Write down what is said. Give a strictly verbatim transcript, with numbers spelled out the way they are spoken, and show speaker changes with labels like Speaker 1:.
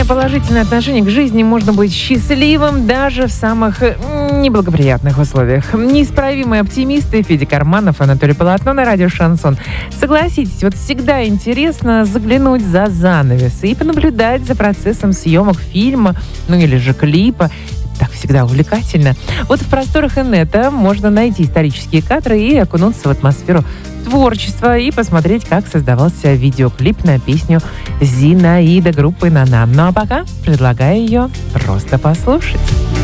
Speaker 1: Имея положительное отношение к жизни, можно быть счастливым даже в самых неблагоприятных условиях. Неисправимые оптимисты Федя Карманов, Анатолий Полотно на радио «Шансон». Согласитесь, вот всегда интересно заглянуть за занавес и понаблюдать за процессом съемок фильма, ну или же клипа. Так всегда увлекательно. Вот в просторах инета можно найти исторические кадры и окунуться в атмосферу творчества и посмотреть, как создавался видеоклип на песню «Зинаида» группы «Нана». Ну а пока предлагаю ее просто послушать.